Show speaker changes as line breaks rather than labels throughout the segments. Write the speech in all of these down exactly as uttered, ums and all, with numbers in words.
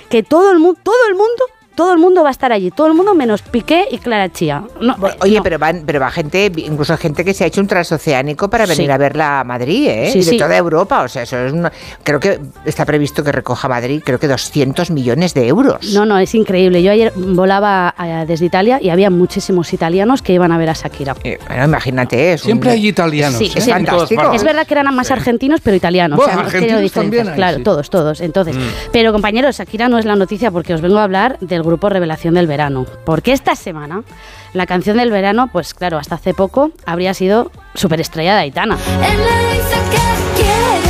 que todo el mundo, todo el mundo, todo el mundo va a estar allí, todo el mundo menos Piqué y Clara Chía. No,
bueno, oye,
no.
pero van, pero va gente, incluso gente que se ha hecho un transoceánico para venir
Sí.
a verla a Madrid, ¿eh?
Sí,
y de
sí.
toda Europa, o sea, eso es una, creo que está previsto que recoja Madrid, creo que doscientos millones de euros.
No, no, es increíble. Yo ayer volaba a, desde Italia y había muchísimos italianos que iban a ver a Shakira.
Eh, bueno, imagínate, es
Siempre
un,
hay italianos.
Sí,
¿eh?
es
En todas
fantástico.
partes.
Es verdad que eran más
Sí.
argentinos, pero italianos.
Bueno,
o sea, no es que
argentinos
no diferencias.
también hay,
Claro,
sí.
todos, todos. Entonces,
Mm.
pero compañeros, Shakira no es la noticia porque os vengo a hablar del grupo Revelación del Verano. Porque esta semana la canción del verano, pues claro, hasta hace poco habría sido superestrella de Aitana.
Él le dice que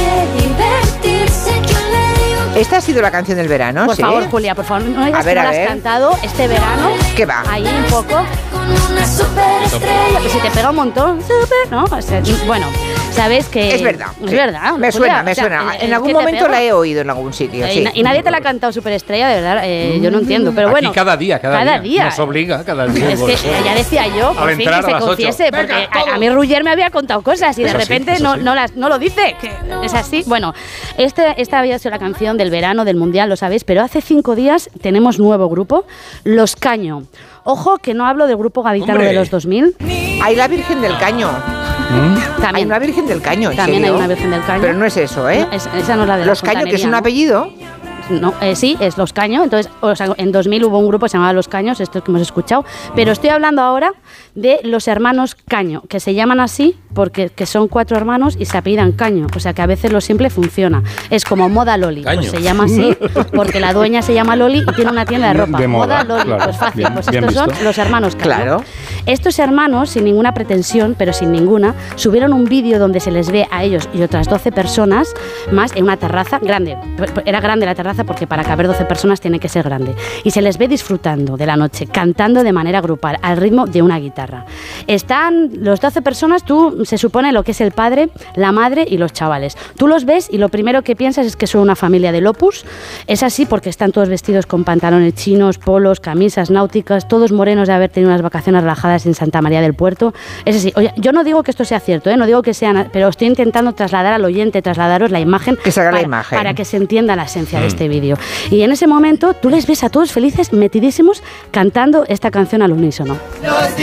quiere divertirse, yo le digo que
Esta ha sido la canción del verano,
Por
¿sí?
favor, Julia, por favor, no digas
A ver,
que no
a
la has
ver.
cantado este verano.
¿Qué va?
Ahí un poco.
con una superestrella.
Si te pega un montón, súper, ¿no? O sea, bueno, sabes que...
Es verdad.
Es
sí.
verdad.
Me
Julia,
suena, me
o sea,
suena.
el-
En
el
algún
que te
momento
pega.
la he oído en algún sitio,
Eh,
sí.
y na- y nadie te la ha cantado superestrella, de verdad. eh, yo no entiendo, pero
Aquí
bueno.
cada día, cada,
cada
día.
día.
Nos obliga cada día.
Es que ya decía yo, por
Al
fin,
entrar
que
a
se
las ocho.
confiese,
Venga,
porque a,
todo.
a mí Ruller me había contado cosas y de
Eso sí,
repente
eso
no,
sí.
no, las, no lo dice, que es así. Bueno, este, esta había sido la canción del verano, del mundial, lo sabéis, pero hace cinco días tenemos nuevo grupo, Los Caño. Ojo que no hablo del grupo gaditano
Hombre.
de los dos mil,
Hay la Virgen del Caño. Hay
también,
una Virgen del Caño, ¿en
también hay
serio?
una Virgen del Caño.
Pero no es eso, ¿eh?
No, es- esa no es la de la
Los Caño, que es un
fontanería, ¿no?
apellido.
No, eh, sí, es Los Caños. Entonces, o sea, en dos mil hubo un grupo que se llamaba Los Caños, esto que hemos escuchado. Pero estoy hablando ahora de los hermanos Caño, que se llaman así porque que son cuatro hermanos y se apellidan Caño. O sea, que a veces lo simple funciona. Es como Moda Loli.
Caño.
Pues se llama así porque la dueña se llama Loli y tiene una tienda de ropa.
De moda,
Loli.
claro.
Pues fácil.
Bien-
pues
bien
estos
visto.
son los hermanos Caño.
Claro.
Estos hermanos, sin ninguna pretensión, pero sin ninguna, subieron un vídeo donde se les ve a ellos y otras doce personas más en una terraza grande. Era grande la terraza porque para caber doce personas tiene que ser grande. Y se les ve disfrutando de la noche, cantando de manera grupal, al ritmo de una guitarra. Están los doce personas, tú se supone lo que es el padre, la madre y los chavales. Tú los ves y lo primero que piensas es que son una familia del Opus. Es así porque están todos vestidos con pantalones chinos, polos, camisas náuticas, todos morenos de haber tenido unas vacaciones relajadas en Santa María del Puerto. Es así. Oye, yo no digo que esto sea cierto, ¿eh? No digo que sean, pero estoy intentando trasladar al oyente, trasladaros la imagen,
Que se haga la
para,
imagen.
para que se entienda la esencia de este vídeo. Y en ese momento tú les ves a todos felices, metidísimos, cantando esta canción al unísono.